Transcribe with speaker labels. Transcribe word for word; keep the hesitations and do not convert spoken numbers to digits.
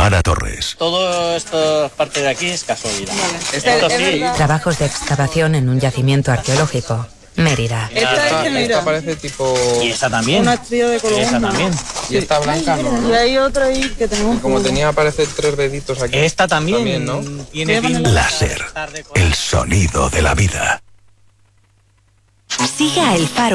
Speaker 1: Tamara Torres.
Speaker 2: Todo esto, parte de aquí, es casualidad.
Speaker 3: Vale.
Speaker 2: Esto, esto sí.
Speaker 4: Trabajos de excavación en un yacimiento arqueológico. Mérida.
Speaker 3: Esta,
Speaker 5: Esta,
Speaker 3: es que mira,
Speaker 5: esta parece tipo...
Speaker 2: Y esta también.
Speaker 3: una estrella de color.
Speaker 2: Y esta también.
Speaker 5: Y esta blanca no,
Speaker 3: Y
Speaker 5: ¿no?
Speaker 3: hay otra ahí que tenemos.
Speaker 5: Y como tenía, parece tres deditos aquí.
Speaker 2: Esta también,
Speaker 5: También, ¿no?
Speaker 2: tiene
Speaker 3: Sí,
Speaker 2: pinta
Speaker 1: Láser.
Speaker 2: de estar decorada.
Speaker 1: El sonido de la vida.
Speaker 4: Siga El Faro